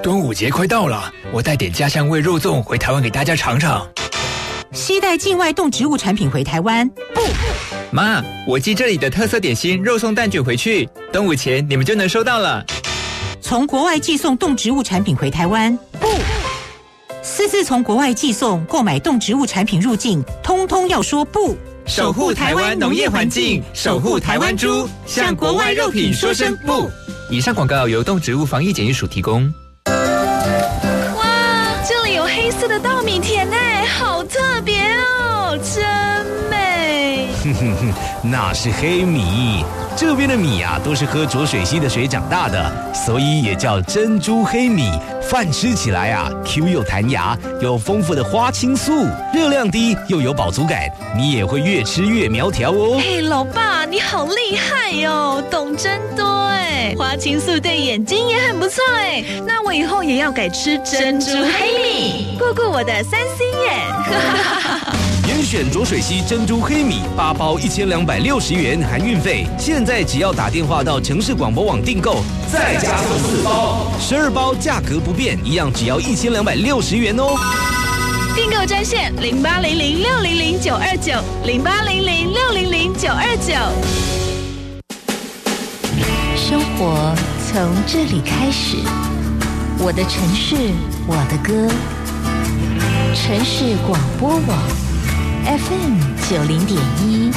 端午节快到了，我带点家乡味肉粽回台湾给大家尝尝。 携带境外动植物产品回台湾，不。 妈，我寄这里的特色点心肉松蛋卷回去，端午前你们就能收到了。 从国外寄送动植物产品回台湾，不。私自从国外寄送、购买动植物产品入境，通通要说不。 守护台湾农业环境，守护台湾猪，向国外肉品说声不。以上广告由动植物防疫检疫署提供。 哇，这里有黑色的稻米田耶，好特别哦，真美。 那是黑米，这边的米啊都是喝浊水溪的水长大的，所以也叫珍珠黑米。饭吃起来啊 Q 又弹牙，有丰富的花青素，热量低又有饱足感，你也会越吃越苗条哦。 嘿，老爸，你好厉害哟，懂真多哎！花青素对眼睛也很不错哎，那我以后也要改吃珍珠黑米，过过我的3C眼。 严选浊水溪珍珠黑米8包1260元含运费，现在只要打电话到城市广播网订购，再加送4包，12包价格不变，一样只要1260元哦。 订购专线0800600929 0800600929。 生活从这里开始，我的城市，我的歌，城市广播网。FM 90.1